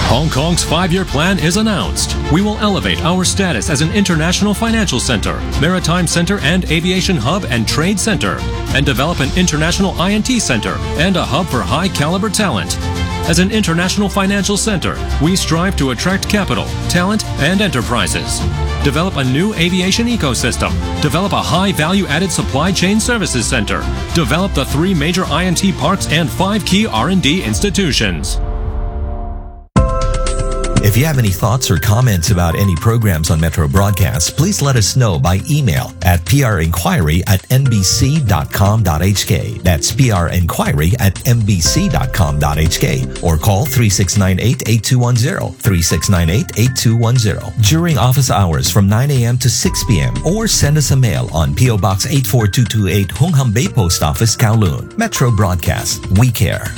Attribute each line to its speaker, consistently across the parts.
Speaker 1: Hong Kong's 5-year plan is announced. We will elevate our status as an international financial center, maritime center and aviation hub and trade center, and develop an international INT center and a hub for high-caliber talent. As an international financial center, we strive to attract capital, talent, and enterprises. Develop a new aviation ecosystem. Develop a high-value-added supply chain services center. Develop the 3 major INT parks and 5 key R&D institutions.
Speaker 2: If you have any thoughts or comments about any programs on Metro Broadcast, please let us know by email at prinquiry@nbc.com.hk. That's prinquiry@nbc.com.hk. Or call 3698-8210, 3698-8210 during office hours from 9 a.m. to 6 p.m. Or send us a mail on P.O. Box 84228, Hung Hom Bay Post Office, Kowloon. Metro Broadcast. We care.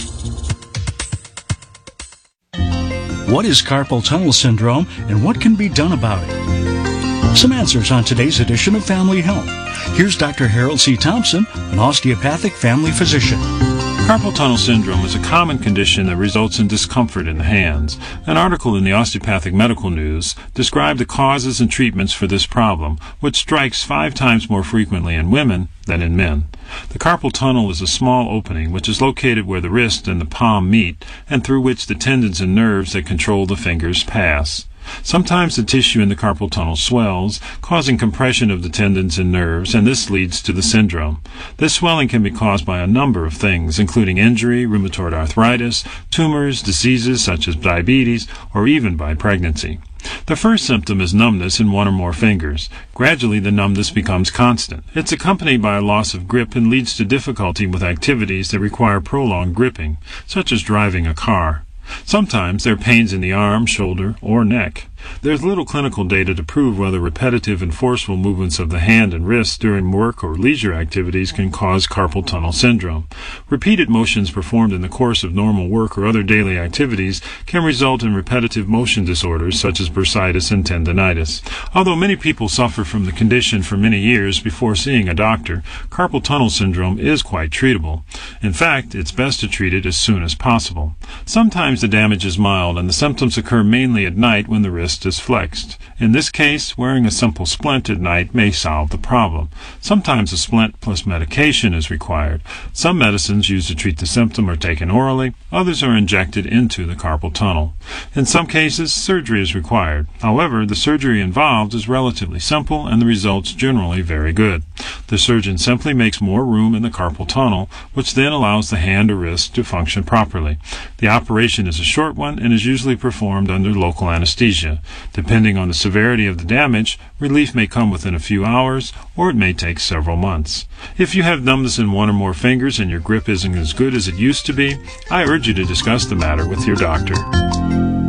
Speaker 3: What is carpal tunnel syndrome and what can be done about it? Some answers on today's edition of Family Health. Here's Dr. Harold C. Thompson, an osteopathic family physician.
Speaker 4: Carpal tunnel syndrome is a common condition that results in discomfort in the hands. An article in the Osteopathic Medical News described the causes and treatments for this problem, which strikes 5 times more frequently in women than in men. The carpal tunnel is a small opening which is located where the wrist and the palm meet and through which the tendons and nerves that control the fingers pass. Sometimes the tissue in the carpal tunnel swells, causing compression of the tendons and nerves, and this leads to the syndrome. This swelling can be caused by a number of things, including injury, rheumatoid arthritis, tumors, diseases such as diabetes, or even by pregnancy. The first symptom is numbness in 1 or more fingers. Gradually, the numbness becomes constant. It's accompanied by a loss of grip and leads to difficulty with activities that require prolonged gripping, such as driving a car. Sometimes there are pains in the arm, shoulder, or neck. There's little clinical data to prove whether repetitive and forceful movements of the hand and wrist during work or leisure activities can cause carpal tunnel syndrome. Repeated motions performed in the course of normal work or other daily activities can result in repetitive motion disorders such as bursitis and tendinitis. Although many people suffer from the condition for many years before seeing a doctor, carpal tunnel syndrome is quite treatable. In fact, it's best to treat it as soon as possible. Sometimes the damage is mild and the symptoms occur mainly at night when the wrist is flexed. In this case, wearing a simple splint at night may solve the problem. Sometimes a splint plus medication is required. Some medicines used to treat the symptom are taken orally, others are injected into the carpal tunnel. In some cases, surgery is required. However, the surgery involved is relatively simple and the results generally very good. The surgeon simply makes more room in the carpal tunnel, which then allows the hand or wrist to function properly. The operation is a short one and is usually performed under local anesthesia. Depending on the severity of the damage, relief may come within a few hours, or it may take several months. If you have numbness in 1 or more fingers and your grip isn't as good as it used to be, I urge you to discuss the matter with your doctor.